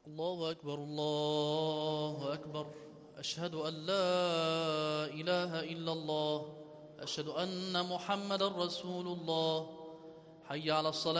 الله أكبر الله أكبر. أشهد أن لا إله إلا الله. أشهد أن محمدا رسول الله. حي على الصلاة.